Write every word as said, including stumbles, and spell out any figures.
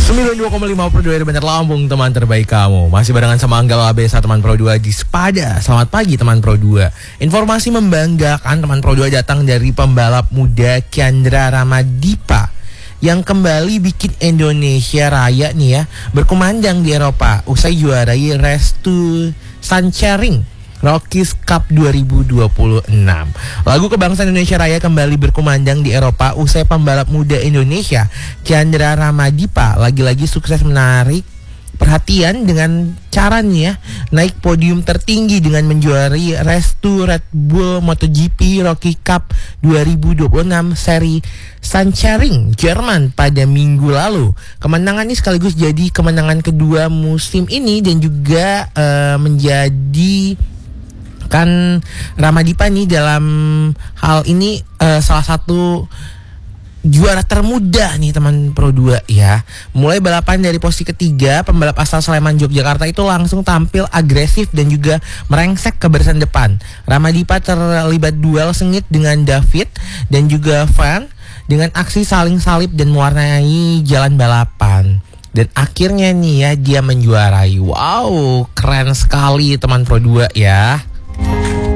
sembilan puluh dua koma lima Pro dua Bandar Lampung, teman terbaik kamu. Masih barengan sama Angga Labesa, teman Pro dua di Sepada. Selamat pagi teman Pro dua. Informasi membanggakan teman Pro dua datang dari pembalap muda Kiandra Ramadipa yang kembali bikin Indonesia Raya nih ya berkumandang di Eropa usai juarai Race to Sancharing Rockies Cup dua ribu dua puluh enam. Lagu kebangsaan Indonesia Raya kembali berkumandang di Eropa usai pembalap muda Indonesia Kiandra Ramadipa lagi-lagi sukses menarik perhatian dengan caranya naik podium tertinggi dengan menjuari Race to Red Bull MotoGP Rookie Cup dua ribu dua puluh enam seri Sancharing Jerman pada minggu lalu. Kemenangan ini sekaligus jadi kemenangan kedua musim ini dan juga uh, menjadi kan Ramadipa nih dalam hal ini uh, salah satu juara termuda nih teman Pro dua ya. Mulai balapan dari posisi ketiga, pembalap asal Sleman Yogyakarta itu langsung tampil agresif dan juga merengsek ke barisan depan. Ramadipa terlibat duel sengit dengan David dan juga Van dengan aksi saling salib dan mewarnai jalan balapan. Dan akhirnya nih ya dia menjuarai. Wow, keren sekali teman Pro dua ya.